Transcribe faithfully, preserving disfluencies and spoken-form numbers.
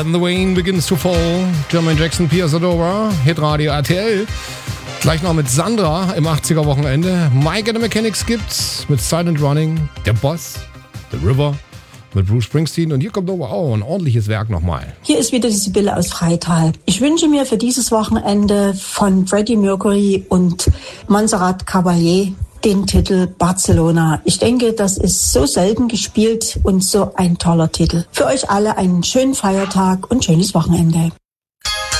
When the Rain Begins to Fall, Jermaine Jackson, Pia Zadora, Hitradio R T L. Gleich noch mit Sandra im achtziger-Wochenende. Mike and the Mechanics gibt's mit Silent Running, Der Boss, The River mit Bruce Springsteen. Und hier kommt aber auch ein ordentliches Werk nochmal. Hier ist wieder die Sibylle aus Freital. Ich wünsche mir für dieses Wochenende von Freddie Mercury und Montserrat Caballé den Titel Barcelona. Ich denke, das ist so selten gespielt und so ein toller Titel. Für euch alle einen schönen Feiertag und schönes Wochenende.